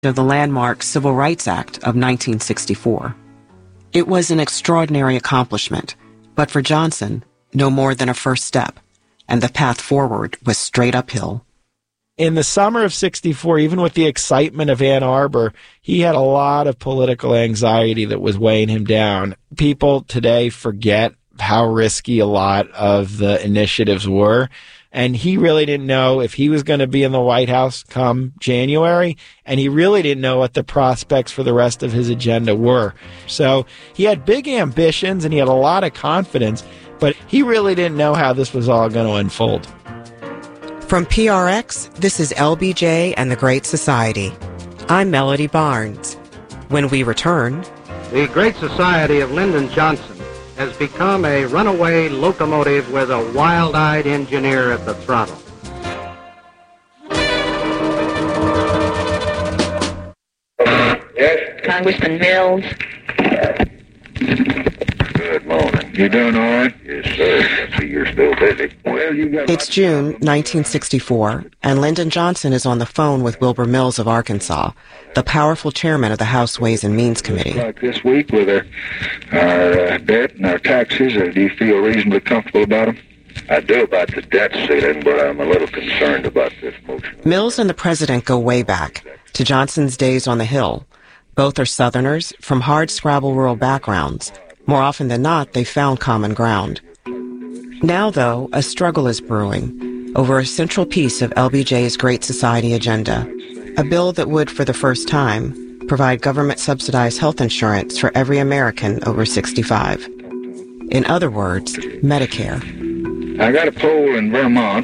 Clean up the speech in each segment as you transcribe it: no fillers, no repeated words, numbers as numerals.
of the landmark Civil Rights Act of 1964. It was an extraordinary accomplishment, but for Johnson, no more than a first step, and the path forward was straight uphill. In the summer of 64, even with the excitement of Ann Arbor, he had a lot of political anxiety that was weighing him down. People today forget how risky a lot of the initiatives were, and he really didn't know if he was going to be in the White House come January, and he really didn't know what the prospects for the rest of his agenda were. So he had big ambitions and he had a lot of confidence, but he really didn't know how this was all going to unfold. From PRX, this is LBJ and the Great Society. I'm Melody Barnes. When we return... The Great Society of Lyndon Johnson has become a runaway locomotive with a wild-eyed engineer at the throttle. Yes? Congressman Mills. Good morning. You doing all right? Yes, sir. I see you're still busy. Well, you got... It's June 1964, and Lyndon Johnson is on the phone with Wilbur Mills of Arkansas, the powerful chairman of the House Ways and Means Committee. Like this week with our debt and our taxes, do you feel reasonably comfortable about them? I do about the debt ceiling, but I'm a little concerned about this motion. Mills and the president go way back, to Johnson's days on the Hill. Both are Southerners from hard-scrabble rural backgrounds. More often than not, they found common ground. Now, though, a struggle is brewing over a central piece of LBJ's Great Society agenda, a bill that would, for the first time, provide government-subsidized health insurance for every American over 65. In other words, Medicare. I got a poll in Vermont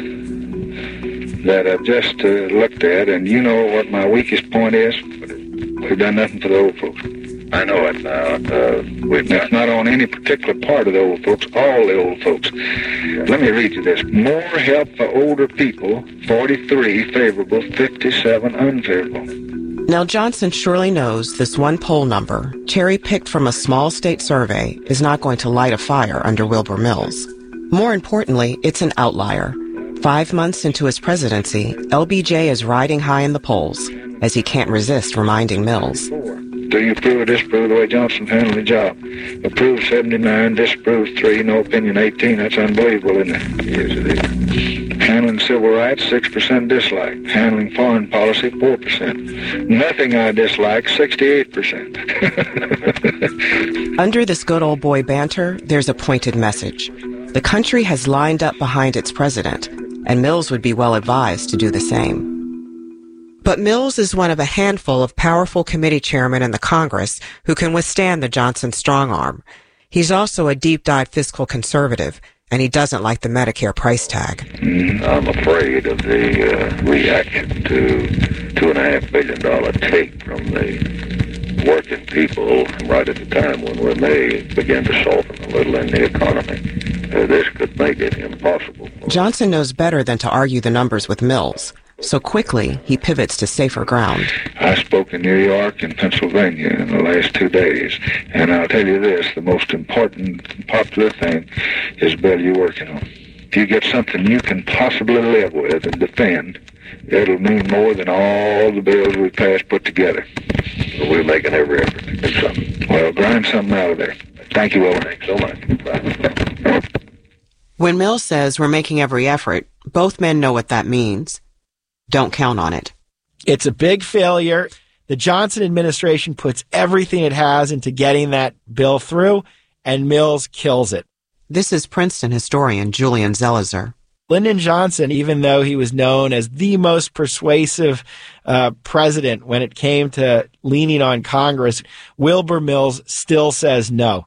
that I've just looked at, and you know what my weakest point is? We've done nothing for the old folks. I know it now. It's not on any particular part of the old folks, all the old folks. Let me read you this. More help for older people, 43 favorable, 57 unfavorable. Now, Johnson surely knows this one poll number, cherry-picked from a small state survey, is not going to light a fire under Wilbur Mills. More importantly, it's an outlier. 5 months into his presidency, LBJ is riding high in the polls, as he can't resist reminding Mills. Do you approve or disapprove the way Johnson's handled the job? Approve 79, disapprove 3, no opinion 18. That's unbelievable, isn't it? Yes, it is. Handling civil rights, 6% dislike. Handling foreign policy, 4%. Nothing I dislike, 68%. Under this good old boy banter, there's a pointed message. The country has lined up behind its president, and Mills would be well advised to do the same. But Mills is one of a handful of powerful committee chairmen in the Congress who can withstand the Johnson strong-arm. He's also a deep-dive fiscal conservative, and he doesn't like the Medicare price tag. I'm afraid of the reaction to $2.5 billion take from the working people right at the time when we may begin to soften a little in the economy. This could make it impossible. Johnson knows better than to argue the numbers with Mills. So quickly, he pivots to safer ground. I spoke in New York and Pennsylvania in the last 2 days, and I'll tell you this, the most important popular thing is the bill you're working on. If you get something you can possibly live with and defend, it'll mean more than all the bills we passed put together. So we're making every effort to do something. Well, grind something out of there. Thank you, Will. Thanks so much. Bye. When Mills says we're making every effort, both men know what that means. Don't count on it. It's a big failure. The Johnson administration puts everything it has into getting that bill through, and Mills kills it. This is Princeton historian Julian Zelizer. Lyndon Johnson, even though he was known as the most persuasive president when it came to leaning on Congress, Wilbur Mills still says no.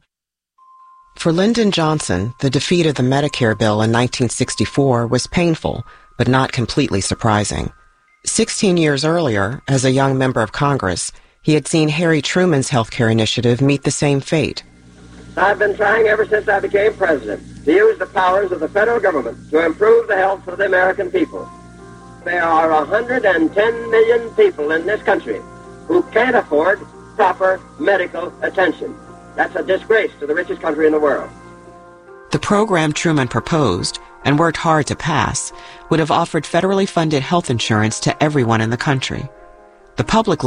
For Lyndon Johnson, the defeat of the Medicare bill in 1964 was painful, but not completely surprising. 16 years earlier, as a young member of Congress, he had seen Harry Truman's healthcare initiative meet the same fate. I've been trying ever since I became president to use the powers of the federal government to improve the health of the American people. There are 110 million people in this country who can't afford proper medical attention. That's a disgrace to the richest country in the world. The program Truman proposed, and worked hard to pass, would have offered federally funded health insurance to everyone in the country. The public